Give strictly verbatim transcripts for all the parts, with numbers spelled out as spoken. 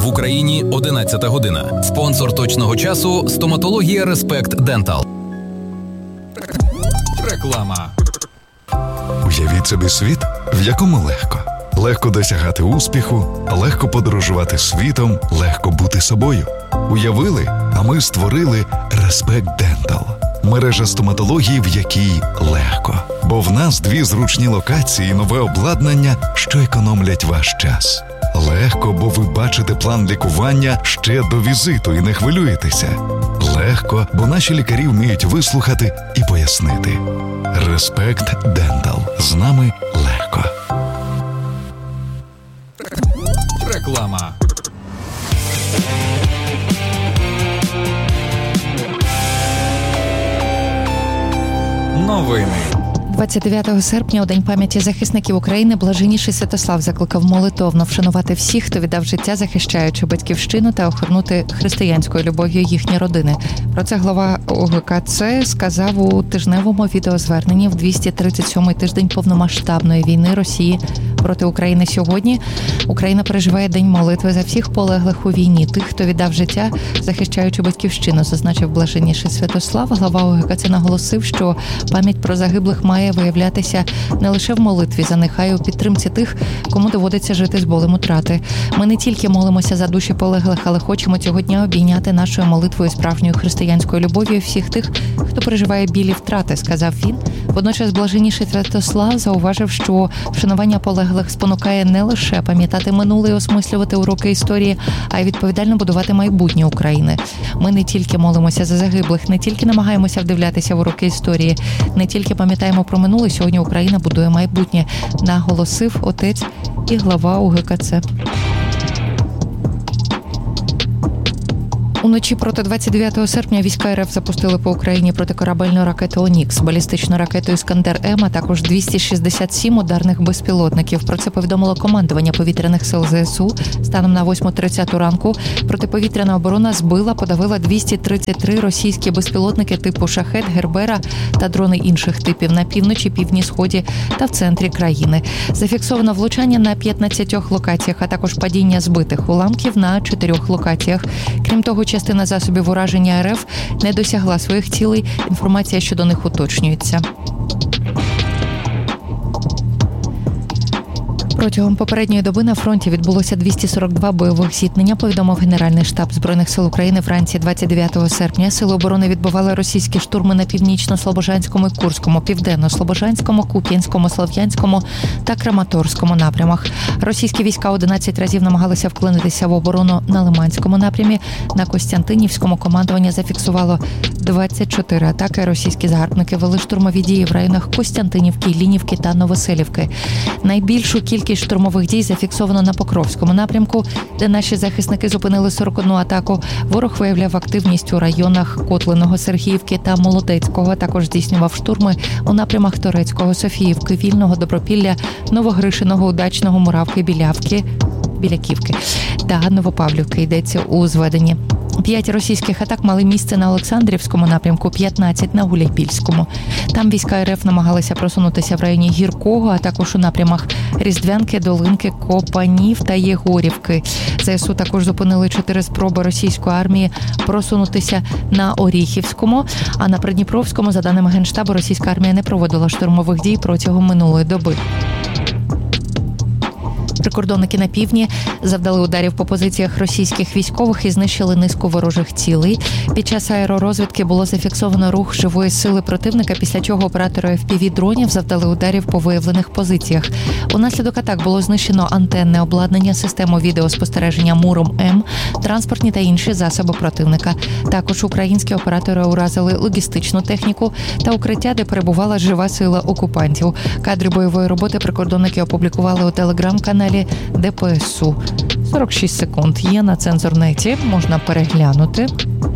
В Україні одинадцята година. Спонсор точного часу – стоматологія Респект Дентал. Реклама. Уявіть собі світ, в якому легко. Легко досягати успіху, легко подорожувати світом, легко бути собою. Уявили, а ми створили Респект Дентал. Мережа стоматології, в якій легко. Бо в нас дві зручні локації і нове обладнання, що економлять ваш час. Легко, бо ви бачите план лікування ще до візиту і не хвилюєтеся. Легко, бо наші лікарі вміють вислухати і пояснити. Респект Дентал. З нами легко. Реклама. Новини. двадцять дев'ятого серпня, у День пам'яті захисників України, блаженніший Святослав закликав молитовно вшанувати всіх, хто віддав життя, захищаючи батьківщину та охорнути християнською любов'ю їхні родини. Про це глава ОГКЦ сказав у тижневому відеозверненні в двісті тридцять сьомий тиждень повномасштабної війни Росії проти України. Сьогодні Україна переживає День молитви за всіх полеглих у війні, тих, хто віддав життя, захищаючи батьківщину, зазначив блаженніший Святослав. Глава ОГКЦ наголосив, що пам'ять про загиблих має виявлятися не лише в молитві за них, а й у підтримці тих, кому доводиться жити з болем утрати. Ми не тільки молимося за душі полеглих, але хочемо цього дня обійняти нашою молитвою справжньою християнською любов'ю всіх тих, хто переживає білі втрати, сказав він. Водночас блаженніший Святослав зауважив, що вшанування полеглих спонукає не лише пам'ятати минуле і осмислювати уроки історії, а й відповідально будувати майбутнє України. Ми не тільки молимося за загиблих, не тільки намагаємося вдивлятися в уроки історії, не тільки пам'ятаємо про минуле, сьогодні Україна будує майбутнє, наголосив отець і глава УГКЦ. Уночі проти двадцять дев'ятого серпня війська РФ запустили по Україні протикорабельну ракету «Онікс», балістичну ракету «Іскандер-М», а також двісті шістдесят сім ударних безпілотників. Про це повідомило командування повітряних сил ЗСУ. Станом на восьма тридцять ранку протиповітряна оборона збила, подавила двісті тридцять три російські безпілотники типу «Шахед», «Гербера» та дрони інших типів на півночі, півдні, сході та в центрі країни. Зафіксовано влучання на п'ятнадцятьох локаціях, а також падіння збитих уламків на чотирьох локаціях. Крім того, частина засобів ураження РФ не досягла своїх цілей. Інформація щодо них уточнюється. Протягом попередньої доби на фронті відбулося двісті сорок два бойових зіткнення, повідомив Генеральний штаб Збройних сил України вранці двадцять дев'ятого серпня. Сили оборони відбивали російські штурми на Північно-Слобожанському і Курському, Південно-Слобожанському, Куп'янському, Слов'янському та Краматорському напрямах. Російські війська одинадцять разів намагалися вклинитися в оборону на Лиманському напрямі. На Костянтинівському командування зафіксувало двадцять чотири атаки. Російські загарбники вели штурмові дії в районах Костянтинівки, Лінівки та Новоселівки. Найбільшу кількість Кількість штурмових дій зафіксовано на Покровському напрямку, де наші захисники зупинили сорок одну атаку. Ворог виявляв активність у районах Котлиного, Сергіївки та Молодецького. Також здійснював штурми у напрямах Торецького, Софіївки, Вільного, Добропілля, Новогришиного, Удачного, Муравки, Білявки, Біляківки та Новопавлівки, йдеться у зведенні. П'ять російських атак мали місце на Олександрівському напрямку, п'ятнадцять на Гуляйпільському. Там війська РФ намагалися просунутися в районі Гіркого, а також у напрямах Різдвянки, Долинки, Копанів та Єгорівки. ЗСУ також зупинили чотири спроби російської армії просунутися на Оріхівському, а на Придніпровському, за даними Генштабу, російська армія не проводила штурмових дій протягом минулої доби. Прикордонники на півдні завдали ударів по позиціях російських військових і знищили низку ворожих цілей. Під час аеророзвідки було зафіксовано рух живої сили противника, після чого оператори еф пі ві-дронів завдали ударів по виявлених позиціях. Унаслідок атак було знищено антенне обладнання, систему відеоспостереження «Муром-М», транспортні та інші засоби противника. Також українські оператори уразили логістичну техніку та укриття, де перебувала жива сила окупантів. Кадри бойової роботи прикордонники опублікували у телеграм-каналі Де Пе Ес У. сорок шість секунд є на Цензорнеті, можна переглянути.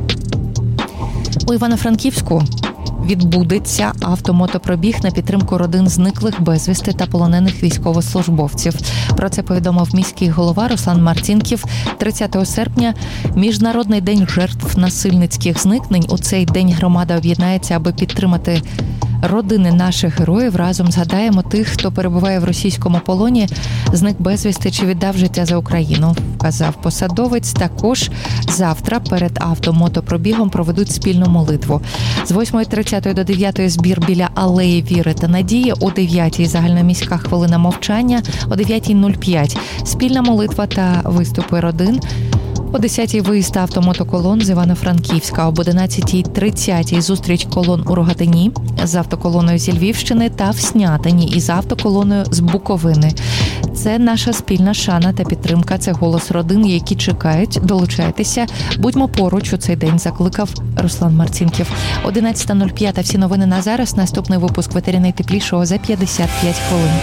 У Івано-Франківську відбудеться автомотопробіг на підтримку родин зниклих безвісти та полонених військовослужбовців. Про це повідомив міський голова Руслан Марцінків. тридцятого серпня – Міжнародний день жертв насильницьких зникнень. У цей день громада об'єднається, аби підтримати родини наших героїв, разом згадаємо тих, хто перебуває в російському полоні, зник безвісти чи віддав життя за Україну, вказав посадовець. Також завтра перед автомотопробігом проведуть спільну молитву. З восьмої тридцять до дев'ятої збір біля Алеї Віри та Надії, о дев'ятій загальноміська хвилина мовчання, о дев'ятій нуль п'ять спільна молитва та виступи родин. О десятій виїзд автомотоколон з Івано-Франківська, об одинадцятій тридцять зустріч колон у Рогатині з автоколоною зі Львівщини та в Снятині із автоколоною з Буковини. Це наша спільна шана та підтримка, це голос родин, які чекають. Долучайтеся, будьмо поруч у цей день, закликав Руслан Марцінків. одинадцята нуль п'ять, всі новини на зараз, наступний випуск «Ветері найтеплішого» за п'ятдесят п'ять хвилин.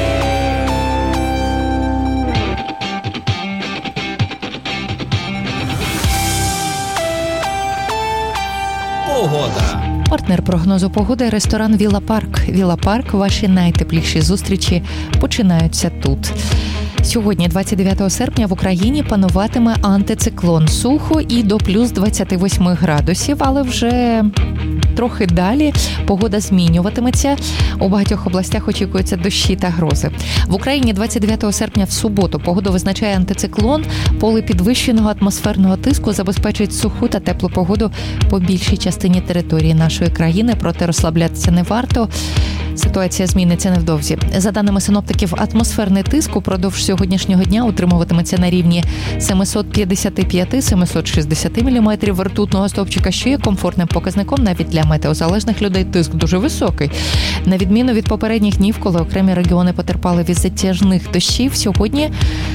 Погода. Партнер прогнозу погоди – ресторан «Вілла Парк». «Вілла Парк» – ваші найтепліші зустрічі починаються тут. Сьогодні, двадцять дев'ятого серпня, в Україні пануватиме антициклон. Сухо і до плюс двадцять вісім градусів, але вже трохи далі погода змінюватиметься. У багатьох областях очікуються дощі та грози. В Україні двадцять дев'ятого серпня в суботу погоду визначає антициклон. Поле підвищеного атмосферного тиску забезпечить суху та теплу погоду по більшій частині території нашої країни, проте розслаблятися не варто. Ситуація зміниться невдовзі. За даними синоптиків, атмосферний тиск упродовж сьогоднішнього дня утримуватиметься на рівні сімсот п'ятдесят п'ять - сімсот шістдесят міліметрів ртутного стовпчика, що є комфортним показником навіть для метеозалежних людей. Тиск дуже високий. На відміну від попередніх днів, коли окремі регіони потерпали від затяжних дощів, сьогодні,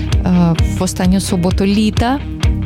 в останню суботу літа,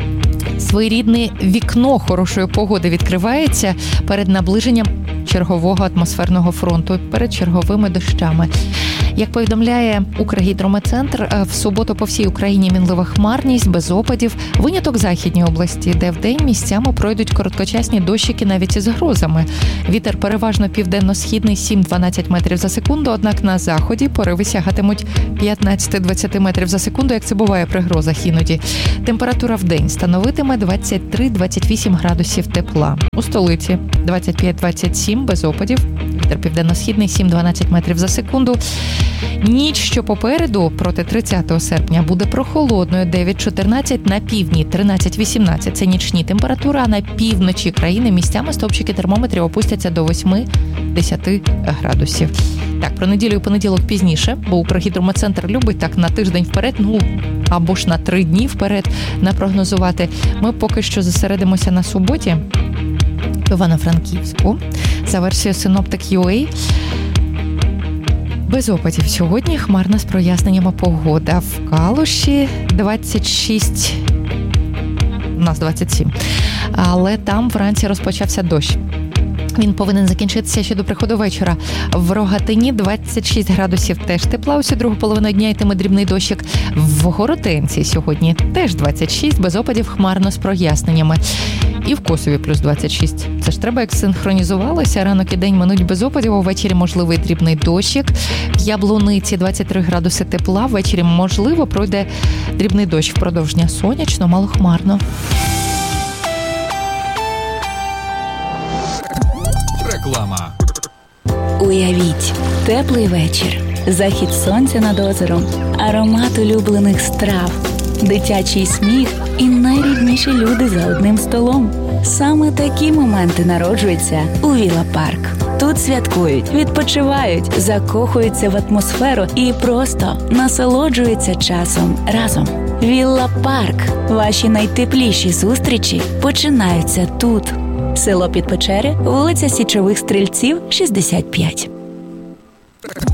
своєрідне вікно хорошої погоди відкривається перед наближенням чергового атмосферного фронту, перед черговими дощами. Як повідомляє Укргідрометцентр, в суботу по всій Україні мінлива хмарність, без опадів, виняток Західній області, де вдень місцями пройдуть короткочасні дощики навіть із грозами. Вітер переважно південно-східний сім-дванадцять метрів за секунду, однак на заході пориви сягатимуть п'ятнадцять-двадцять метрів за секунду, як це буває при грозах іноді. Температура вдень становитиме двадцять три - двадцять вісім градусів тепла. У столиці двадцять п'ять - двадцять сім без опадів. Вітер південно-східний сім-дванадцять метрів за секунду. Ніч, що попереду, проти тридцятого серпня, буде прохолодною. дев'ять - чотирнадцять на півдні, тринадцять - вісімнадцять. Це нічні температури, а на півночі країни місцями стовпчики термометрів опустяться до восьми-десяти градусів. Так, про неділю і понеділок пізніше, бо Укргідрометцентр любить так на тиждень вперед, ну, або ж на три дні вперед напрогнозувати. Ми поки що зосередимося на суботі в Івано-Франківську. За версією Synoptic.ua, без опадів сьогодні, хмарна з проясненнями погода. В Калуші двадцять шість, у нас двадцять сім, але там вранці розпочався дощ. Він повинен закінчитися ще до приходу вечора. В Рогатині двадцять шість градусів, теж тепла, усю другу половину дня йтиме дрібний дощик. В Горотенці сьогодні теж двадцять шість, без опадів, хмарно з проясненнями. І в Косові плюс двадцять шість. Це ж треба, як синхронізувалося. Ранок і день минуть без опадів, увечері можливий дрібний дощик. В Яблуниці двадцять три градуси тепла, ввечері можливо пройде дрібний дощ. Впродовж дня сонячно, малохмарно. Реклама. Уявіть, теплий вечір, захід сонця над озером, аромат улюблених страв, дитячий сміх і найрідніші люди за одним столом. Саме такі моменти народжуються у Вілла Парк. Тут святкують, відпочивають, закохуються в атмосферу і просто насолоджуються часом разом. Вілла Парк. Ваші найтепліші зустрічі починаються тут. Село Підпечери, вулиця Січових Стрільців, шістдесят п'ять.